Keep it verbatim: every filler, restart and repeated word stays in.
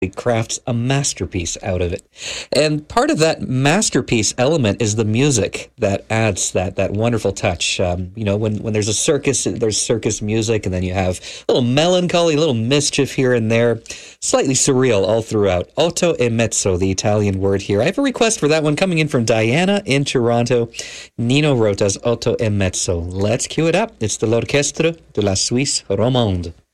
crafts a masterpiece out of it. And part of that masterpiece element is the music that adds that that wonderful touch. Um, you know, when, when there's a circus, there's circus music, and then you have a little melancholy, a little mischief here and there, slightly surreal all throughout. Otto e mezzo, the Italian word here. I have a request for that one coming in from Diana in Toronto. Nino Rota's Otto e mezzo. Let's cue it up. It's the L'Orchestre de la Suisse Romande.